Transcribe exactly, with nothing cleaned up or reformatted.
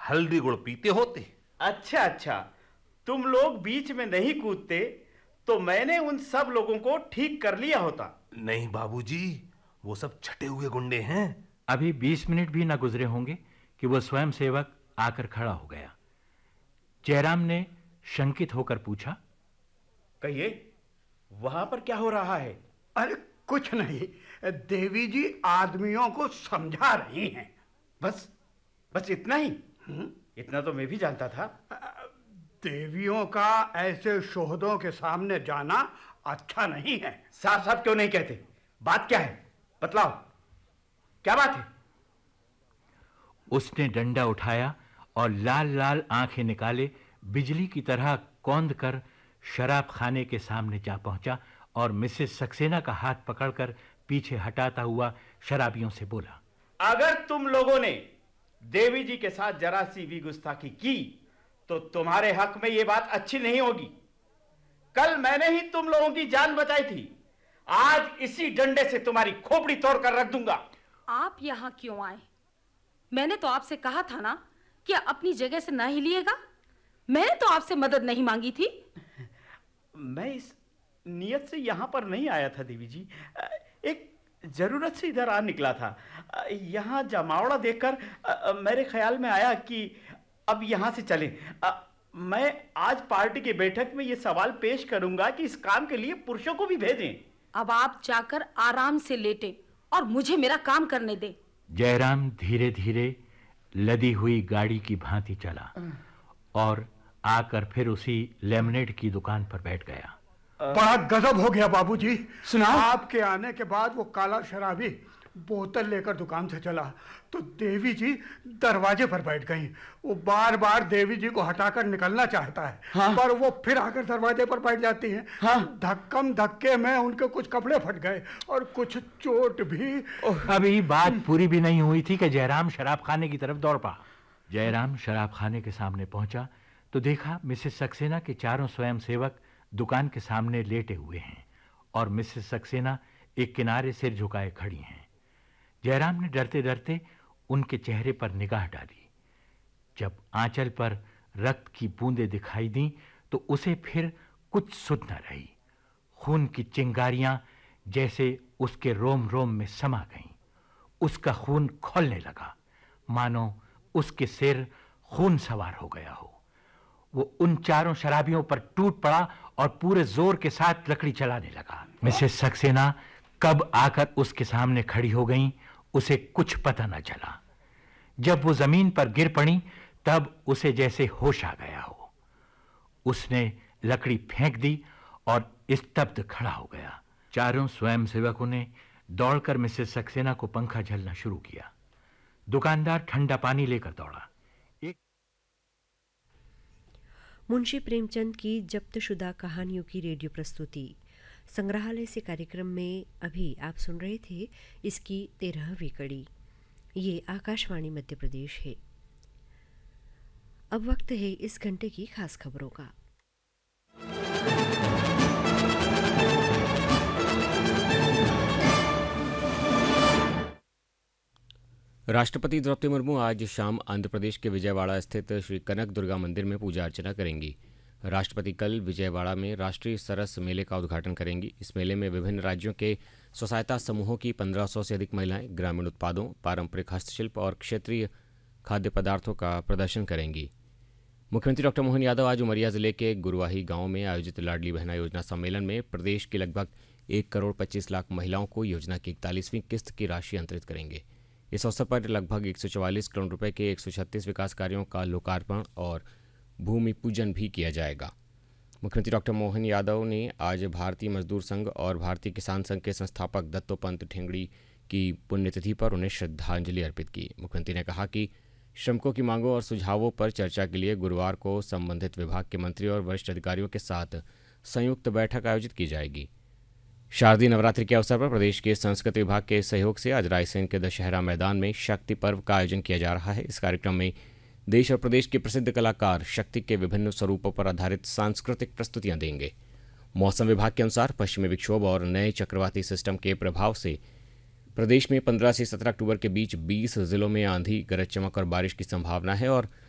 हल्दी गुड़ पीते होते। अच्छा अच्छा, तुम लोग बीच में नहीं कूदते तो मैंने उन सब लोगों को ठीक कर लिया होता। नहीं बाबूजी, वो सब छटे हुए गुंडे हैं। अभी बीस मिनट भी न गुजरे होंगे कि वो स्वयं सेवक आकर खड़ा हो गया। जयराम ने शंकित होकर पूछा, कहिए, वहां पर क्या हो रहा है? अरे कुछ नहीं, देवी जी आदमियों को समझा रही हैं। बस बस इतना ही? हुँ? इतना तो मैं भी जानता था। देवियों का ऐसे शोहदों के सामने जाना अच्छा नहीं है। साफ साफ क्यों नहीं कहते? बात क्या है, बतलाओ, क्या बात है? उसने डंडा उठाया और लाल लाल आंखें निकाले बिजली की तरह कौंध कर शराब खाने के सामने जा पहुंचा और मिसेस सक्सेना का हाथ पकड़कर पीछे हटाता हुआ शराबियों से बोला, अगर तुम लोगों ने देवी जी के साथ जरा सी भी गुस्ताखी की तो तुम्हारे हक में यह बात अच्छी नहीं होगी। कल मैंने ही तुम लोगों की जान बचाई थी, आज इसी डंडे से तुम्हारी खोपड़ी तोड़ कर रख दूंगा। आप यहां क्यों आए? मैंने तो आपसे कहा था ना कि अपनी जगह से ना हिलिएगा। मैंने तो आपसे मदद नहीं मांगी थी। मैं इस नियत से यहां पर नहीं आया था देवी जी, एक जरूरत से इधर आ निकला था। यहां जमावड़ा देखकर मेरे ख्याल में आया कि अब यहां से चलें। मैं आज पार्टी की बैठक में यह सवाल पेश करूंगा कि इस काम के लिए पुरुषों को भी भेजें। अब आप जाकर आराम से लेटें और मुझे मेरा काम करने दें। जयराम धीरे धीरे लदी हुई गाड़ी की भांति चला और आकर फिर उसी लेमनेड की दुकान पर बैठ गया। बड़ा गजब हो गया बाबूजी। सुना, आपके आने के बाद वो काला शराबी बोतल लेकर दुकान से चला तो देवी जी दरवाजे पर बैठ गईं। वो बार बार देवी जी को हटाकर निकलना चाहता है। हाँ? पर वो फिर आकर दरवाजे पर बैठ जाती हैं। हाँ? धक्कम धक्के में उनके कुछ कपड़े फट गए और कुछ चोट भी। अभी बात पूरी भी नहीं हुई थी कि जयराम शराब खाने की तरफ दौड़ पड़ा। जयराम शराब खाने के सामने पहुंचा तो देखा मिसेस सक्सेना के चारों स्वयंसेवक दुकान के सामने लेटे हुए हैं और मिसेस सक्सेना एक किनारे सिर झुकाए खड़ी हैं। जयराम ने डरते डरते उनके चेहरे पर निगाह डाली। जब आंचल पर रक्त की बूंदें दिखाई दी तो उसे फिर कुछ सुध न रही। खून की चिंगारियां जैसे उसके रोम रोम में समा गईं। उसका खून खौलने लगा, मानो उसके सिर खून सवार हो गया हो। वो उन चारों शराबियों पर टूट पड़ा और पूरे जोर के साथ लकड़ी चलाने लगा। मिसेस सक्सेना कब आकर उसके सामने खड़ी हो गईं, उसे कुछ पता न चला। जब वो जमीन पर गिर पड़ी तब उसे जैसे होश आ गया हो। उसने लकड़ी फेंक दी और स्तब्ध खड़ा हो गया। चारों स्वयंसेवकों ने दौड़कर मिसेस सक्सेना को पंखा झलना शुरू किया। दुकानदार ठंडा पानी लेकर दौड़ा। एक मुंशी प्रेमचंद की जब्तशुदा कहानियों की रेडियो प्रस्तुति संग्रहालय से कार्यक्रम में अभी आप सुन रहे थे इसकी तेरहवीं कड़ी। ये आकाशवाणी मध्य प्रदेश है। अब वक्त है इस घंटे की खास खबरों का। राष्ट्रपति द्रौपदी मुर्मू आज शाम आंध्र प्रदेश के विजयवाड़ा स्थित श्री कनक दुर्गा मंदिर में पूजा अर्चना करेंगी। राष्ट्रपति कल विजयवाड़ा में राष्ट्रीय सरस मेले का उद्घाटन करेंगी। इस मेले में विभिन्न राज्यों के स्व सहायता समूहों की पंद्रह सौ से अधिक महिलाएं ग्रामीण उत्पादों, पारंपरिक हस्तशिल्प और क्षेत्रीय खाद्य पदार्थों का प्रदर्शन करेंगी। मुख्यमंत्री डॉक्टर मोहन यादव आज उमरिया जिले के गुरुवाही गांव में आयोजित लाडली बहना योजना सम्मेलन में प्रदेश की लगभग एक करोड़ पच्चीस लाख महिलाओं को योजना की इकतालीसवीं किस्त की राशि अंतरित करेंगे। इस अवसर पर लगभग एक सौ चौवालीस करोड़ रुपए के एक सौ छत्तीस विकास कार्यों का लोकार्पण और भूमि पूजन भी किया जाएगा। मुख्यमंत्री डॉक्टर मोहन यादव ने आज भारतीय मजदूर संघ और भारतीय किसान संघ के संस्थापक दत्तोपंत ठेंगड़ी की पुण्यतिथि पर उन्हें श्रद्धांजलि अर्पित की। मुख्यमंत्री ने कहा कि श्रमिकों की मांगों और सुझावों पर चर्चा के लिए गुरुवार को संबंधित विभाग के मंत्री और वरिष्ठ अधिकारियों के साथ संयुक्त बैठक आयोजित की जाएगी। शारदीय नवरात्रि के अवसर पर प्रदेश के संस्कृति विभाग के सहयोग से आज रायसेन के दशहरा मैदान में शक्ति पर्व का आयोजन किया जा रहा है। इस कार्यक्रम में देश और प्रदेश के प्रसिद्ध कलाकार शक्ति के विभिन्न स्वरूपों पर आधारित सांस्कृतिक प्रस्तुतियां देंगे। मौसम विभाग के अनुसार पश्चिमी विक्षोभ और नए चक्रवाती सिस्टम के प्रभाव से प्रदेश में पंद्रह से सत्रह अक्टूबर के बीच बीस जिलों में आंधी, गरज चमक और बारिश की संभावना है और